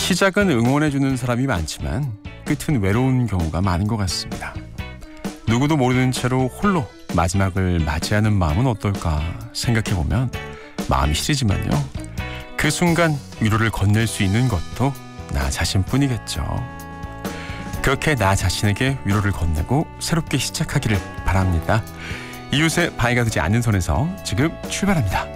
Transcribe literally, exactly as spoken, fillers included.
시작은 응원해주는 사람이 많지만 끝은 외로운 경우가 많은 것 같습니다. 누구도 모르는 채로 홀로 마지막을 맞이하는 마음은 어떨까 생각해보면 마음이 시리지만요. 그 순간 위로를 건넬 수 있는 것도 나 자신뿐이겠죠. 그렇게 나 자신에게 위로를 건네고 새롭게 시작하기를 바랍니다. 이웃의 방해가 되지 않는 선에서 지금 출발합니다.